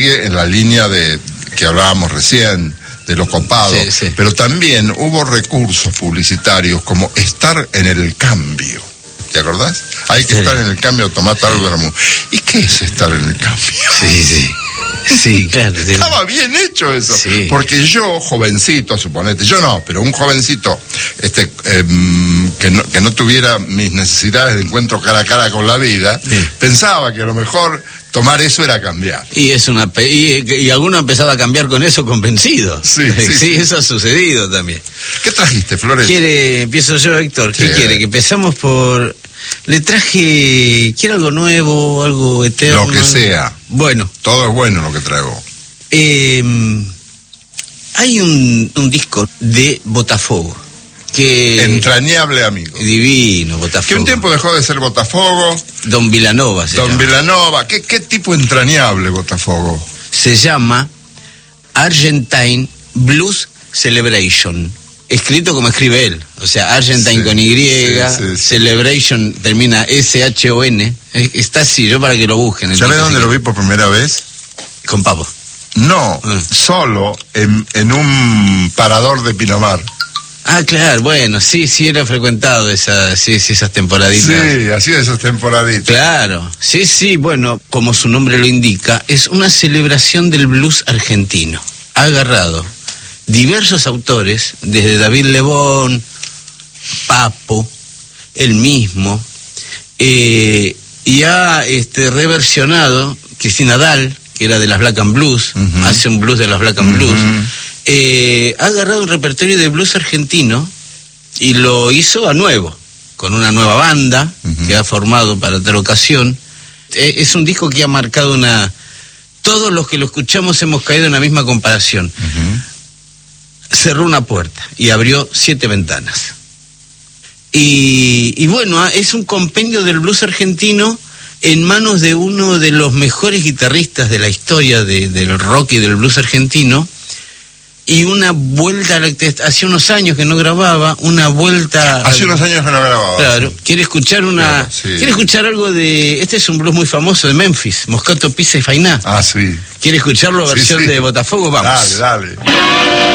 en la línea de que hablábamos recién, de lo copado, sí. Pero también hubo recursos publicitarios como estar en el cambio. ¿Te acordás? Hay que estar en el cambio, tomar tal vermú. ¿Y qué es estar en el cambio? Sí, claro. Estaba bien hecho eso. Sí. Porque yo, jovencito, suponete, yo no, pero un jovencito que no tuviera mis necesidades de encuentro cara a cara con la vida, pensaba que a lo mejor tomar eso era cambiar. Y y alguno ha empezado a cambiar con eso convencido. Sí, eso ha sucedido también. ¿Qué trajiste, Flores? Empiezo yo, Héctor. ¿Qué Sí. quiere? Que empezamos por... Le traje... ¿Quiere algo nuevo, algo eterno? Lo que sea. Bueno. Todo es bueno lo que traigo. Hay un disco de Botafogo. Entrañable amigo. Divino, Botafogo. Que un tiempo dejó de ser Botafogo. Don Vilanova se llama. Vilanova. ¿Qué tipo entrañable Botafogo? Se llama Argentine Blues Celebration. Escrito como escribe él. O sea, Argentine con Y, Celebration termina S-H-O-N. Está así, yo para que lo busquen. ¿Sabes dónde lo vi por primera vez? Con Papo. No, solo en un parador de Pinamar. Ah, claro, bueno, sí, era frecuentado esas temporaditas. Sí, así de esas temporaditas. Claro, sí, bueno, como su nombre lo indica, es una celebración del blues argentino. Ha agarrado diversos autores, desde David Lebón, Papo, él mismo, y ha reversionado Cristina Dahl, que era de las Black and Blues, hace un blues de las Black and Blues. Ha agarrado un repertorio de blues argentino y lo hizo a nuevo, con una nueva banda que ha formado para tal ocasión. Es un disco que ha marcado todos los que lo escuchamos hemos caído en la misma comparación. Cerró una puerta y abrió 7 ventanas. Y bueno, es un compendio del blues argentino en manos de uno de los mejores guitarristas de la historia del rock y del blues argentino. Y una vuelta, hace unos años que no grababa, una vuelta... Hace unos años que no grababa. Claro, quiere escuchar quiere escuchar algo de... Este es un blues muy famoso de Memphis, Moscato, Pizza y Fainá. Ah, sí. ¿Quiere escucharlo versión de Botafogo? Vamos. Dale.